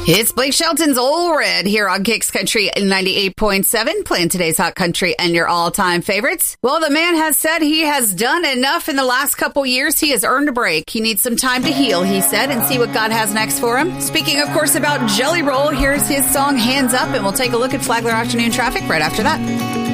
It's Blake Shelton's Old Red here on Kicks Country 98.7, playing today's hot country and your all-time favorites. Well, the man has said he has done enough in the last couple years. He has earned a break. He needs some time to heal, he said, and see what God has next for him. Speaking, of course, about Jelly Roll, here's his song, Hands Up, and we'll take a look at Flagler afternoon traffic right after that.